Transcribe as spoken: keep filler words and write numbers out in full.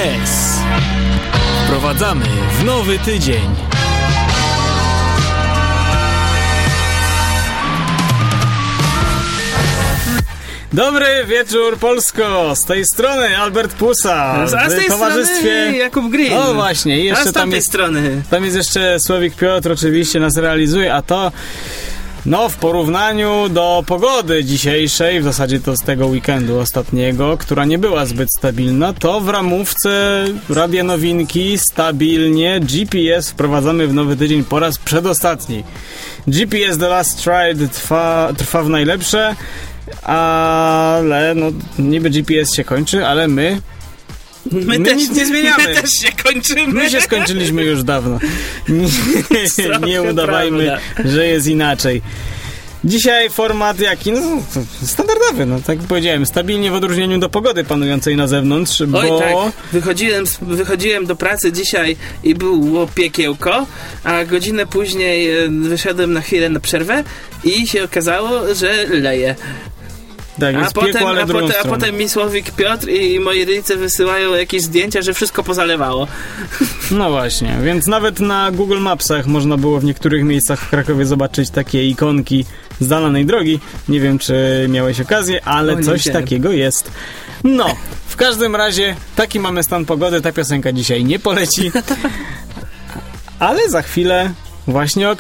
S. Wprowadzamy w nowy tydzień. Dobry wieczór, Polsko! Z tej strony Albert Pusa. A z tej w towarzystwie strony Jakub Green. O właśnie, i jeszcze a z tam jest strony. Tam jest jeszcze Słowik Piotr, oczywiście nas realizuje, a to no w porównaniu do pogody dzisiejszej, w zasadzie to z tego weekendu ostatniego, która nie była zbyt stabilna, to w ramówce Radia Nowinki stabilnie G P S wprowadzamy w nowy tydzień po raz przedostatni. G P S The Last Ride trwa, trwa w najlepsze, ale no niby G P S się kończy, ale my My, my też, nic nie zmieniamy. My też się kończymy. My się skończyliśmy już dawno. Nie, nie udawajmy, prawda, że jest inaczej. Dzisiaj format jaki? No, standardowy, no tak jak powiedziałem, stabilnie w odróżnieniu do pogody panującej na zewnątrz, bo... Oj tak, wychodziłem, wychodziłem do pracy dzisiaj i było piekiełko, a godzinę później wyszedłem na chwilę na przerwę i się okazało, że leje. Tak, a, jest potem, piekło, ale a, potem, a potem mi Słowik Piotr i moi rodzice wysyłają jakieś zdjęcia, że wszystko pozalewało. No właśnie, więc nawet na Google Mapsach można było w niektórych miejscach w Krakowie zobaczyć takie ikonki zdalanej drogi. Nie wiem, czy miałeś okazję, ale o, coś takiego jest. No, w każdym razie taki mamy stan pogody, ta piosenka dzisiaj nie poleci. Ale za chwilę właśnie okaże